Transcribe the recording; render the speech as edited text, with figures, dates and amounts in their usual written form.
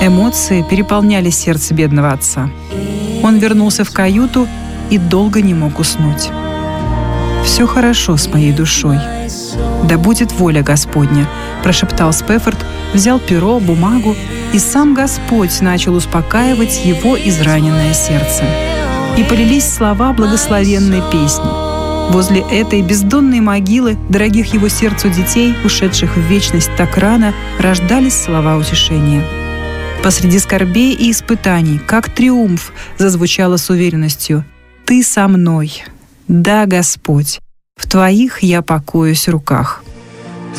Эмоции переполняли сердце бедного отца. Он вернулся в каюту и долго не мог уснуть. «Все хорошо с моей душой. Да будет воля Господня», — прошептал Спэффорд, взял перо, бумагу, и сам Господь начал успокаивать его израненное сердце. И полились слова благословенной песни. Возле этой бездонной могилы дорогих его сердцу детей, ушедших в вечность так рано, рождались слова утешения. Посреди скорбей и испытаний, как триумф, зазвучало с уверенностью: «Ты со мной. Да, Господь, в Твоих я покоюсь руках».